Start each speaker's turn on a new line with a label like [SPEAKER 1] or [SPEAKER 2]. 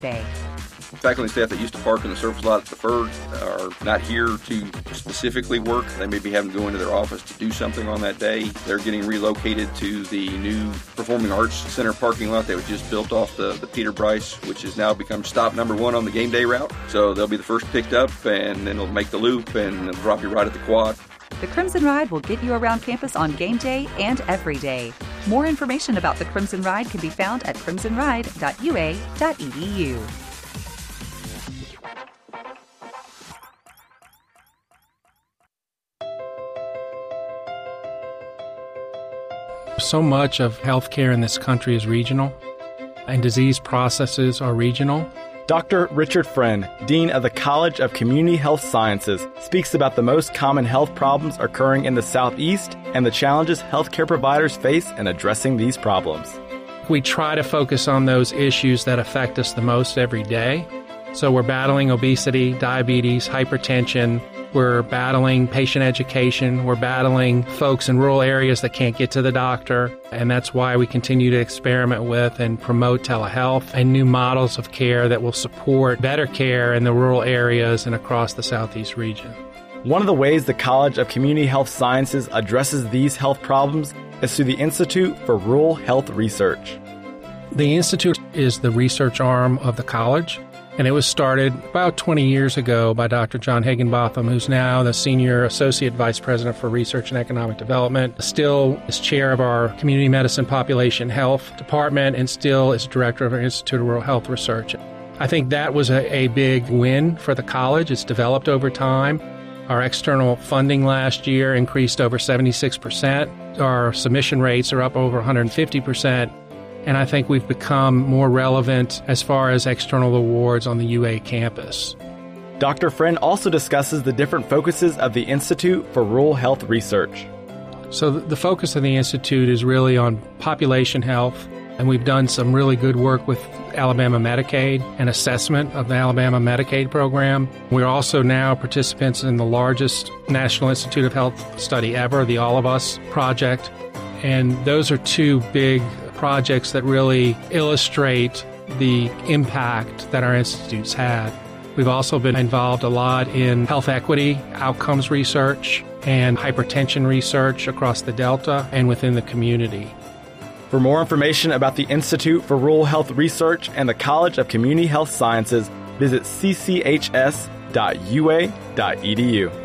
[SPEAKER 1] Day.
[SPEAKER 2] Faculty and staff that used to park in the surface lot at the Ferg are not here to specifically work. They may be having to go into their office to do something on that day. They're getting relocated to the new Performing Arts Center parking lot that was just built off the Peter Bryce, which has now become stop number 1 on the game day route. So they'll be the first picked up, and then they'll make the loop and they'll drop you right at the quad.
[SPEAKER 1] The Crimson Ride will get you around campus on game day and every day. More information about the Crimson Ride can be found at crimsonride.ua.edu.
[SPEAKER 3] So much of healthcare in this country is regional, and disease processes are regional.
[SPEAKER 4] Dr. Richard Friend, Dean of the College of Community Health Sciences, speaks about the most common health problems occurring in the Southeast and the challenges healthcare providers face in addressing these problems.
[SPEAKER 3] We try to focus on those issues that affect us the most every day. So we're battling obesity, diabetes, hypertension. We're battling patient education. We're battling folks in rural areas that can't get to the doctor. And that's why we continue to experiment with and promote telehealth and new models of care that will support better care in the rural areas and across the Southeast region.
[SPEAKER 4] One of the ways the College of Community Health Sciences addresses these health problems is through the Institute for Rural Health Research.
[SPEAKER 3] The Institute is the research arm of the college. And it was started about 20 years ago by Dr. John Higginbotham, who's now the Senior Associate Vice President for Research and Economic Development, still is chair of our Community Medicine Population Health Department, and still is director of our Institute of Rural Health Research. I think that was a big win for the college. It's developed over time. Our external funding last year increased over 76%. Our submission rates are up over 150%. And I think we've become more relevant as far as external awards on the UA campus.
[SPEAKER 4] Dr. Friend also discusses the different focuses of the Institute for Rural Health Research.
[SPEAKER 3] So the focus of the Institute is really on population health, and we've done some really good work with Alabama Medicaid and assessment of the Alabama Medicaid program. We're also now participants in the largest National Institute of Health study ever, the All of Us project. And those are two big projects that really illustrate the impact that our institutes had. We've also been involved a lot in health equity, outcomes research, and hypertension research across the Delta and within the community.
[SPEAKER 4] For more information about the Institute for Rural Health Research and the College of Community Health Sciences, visit cchs.ua.edu.